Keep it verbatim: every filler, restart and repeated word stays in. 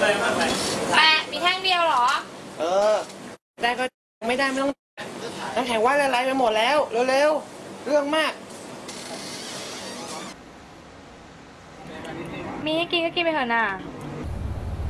แปะมีแท่งเดียวเหรอเออได้ก็ไม่ได้ไม่ต้องน้ำแข็งว่าละลายไปหมดแล้วเร็วๆเรื่องมากมีให้กินก็กินไปเถอะน่ะ